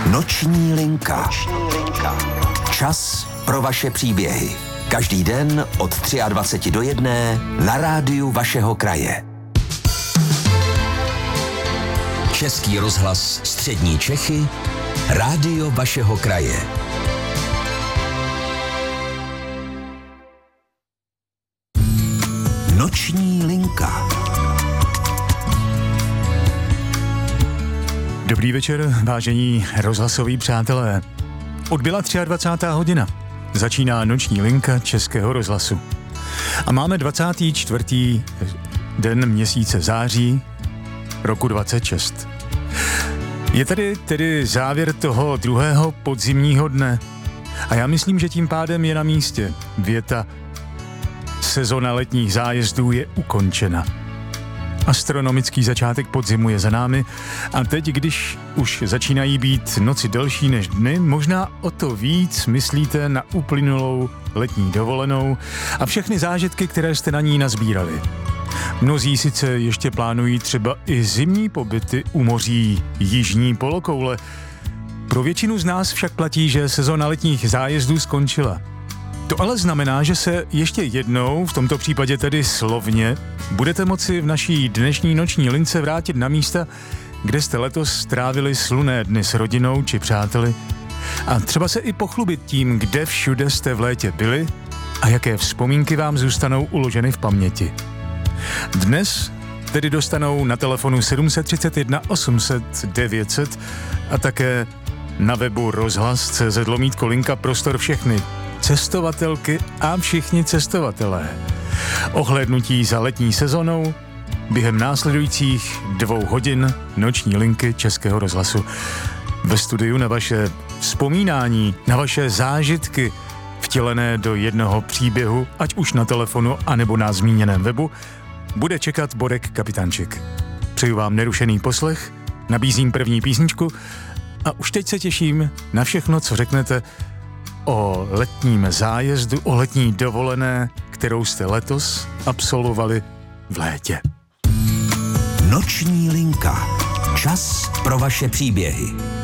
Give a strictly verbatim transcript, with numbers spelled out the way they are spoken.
Noční linka. Noční linka. Čas pro vaše příběhy. Každý den od dvacet tři do jedné na rádiu vašeho kraje. Český rozhlas Střední Čechy, rádio vašeho kraje. Noční linka. Dobrý večer, vážení rozhlasoví přátelé. Odbyla dvacátá třetí hodina. Začíná noční linka Českého rozhlasu. A máme dvacátý čtvrtý den měsíce září roku dvacet šest. Je tady tedy závěr toho druhého podzimního dne. A já myslím, že tím pádem je na místě věta: sezona letních zájezdů je ukončena. Astronomický začátek podzimu je za námi a teď, když už začínají být noci delší než dny, možná o to víc myslíte na uplynulou letní dovolenou a všechny zážitky, které jste na ní nazbírali. Mnozí sice ještě plánují třeba i zimní pobyty u moří jižní polokoule. Pro většinu z nás však platí, že sezona letních zájezdů skončila. To ale znamená, že se ještě jednou, v tomto případě tedy slovně, budete moci v naší dnešní noční lince vrátit na místa, kde jste letos strávili slunné dny s rodinou či přáteli a třeba se i pochlubit tím, kde všude jste v létě byli a jaké vzpomínky vám zůstanou uloženy v paměti. Dnes tedy dostanou na telefonu sedm set třicet jedna osm set devět set a také na webu rozhlas tečka cé zet lomítko linka prostor všechny cestovatelky a všichni cestovatelé. Ohlédnutí za letní sezonou během následujících dvou hodin noční linky Českého rozhlasu. Ve studiu na vaše vzpomínání, na vaše zážitky vtělené do jednoho příběhu, ať už na telefonu, anebo na zmíněném webu, bude čekat Borek Kapitánček. Přeju vám nerušený poslech, nabízím první písničku a už teď se těším na všechno, co řeknete o letním zájezdu, o letní dovolené, kterou jste letos absolvovali v létě. Noční linka. Čas pro vaše příběhy.